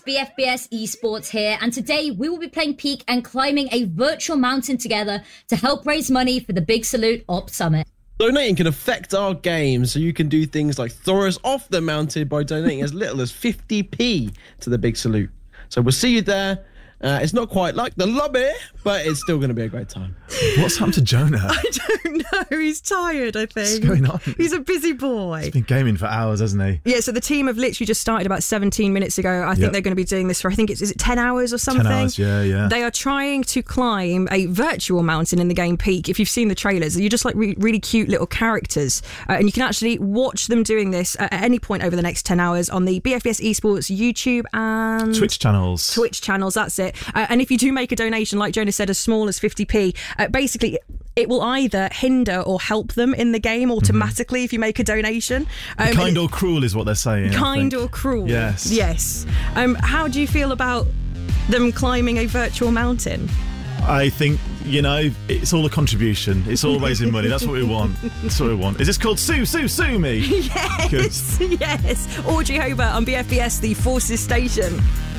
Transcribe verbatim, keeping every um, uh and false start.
B F B S Esports here, and today we will be playing Peak and climbing a virtual mountain together to help raise money for the Big Salute Ops Summit. Donating can affect our game, so you can do things like throw us off the mountain by donating as little as fifty p to the Big Salute. So we'll see you there. Uh, it's not quite like the lobby, but it's still going to be a great time. What's happened to Jonah? I don't know. He's tired, I think. What's going on? He's a busy boy. He's been gaming for hours, hasn't he? Yeah, so the team have literally just started about seventeen minutes ago. I think Yep. they're going to be doing this for, I think it's, is it ten hours or something? ten hours, yeah, yeah. They are trying to climb a virtual mountain in the game Peak. If you've seen the trailers, you're just like re- really cute little characters. Uh, and you can actually watch them doing this at any point over the next ten hours on the B F B S Esports YouTube and Twitch channels. Twitch channels, that's it. Uh, and if you do make a donation, like Jonah said, as small as fifty p, uh, basically it will either hinder or help them in the game automatically mm-hmm. if you make a donation. Um, kind or cruel is what they're saying. Kind or cruel. Yes. Yes. Um, how do you feel about them climbing a virtual mountain? I think, you know, it's all a contribution. It's all raising money. That's what we want. That's what we want. Is this called Sue, Sue, Sue Me? Yes. Good. Yes. Audrey Hobart on B F B S, the Forces Station.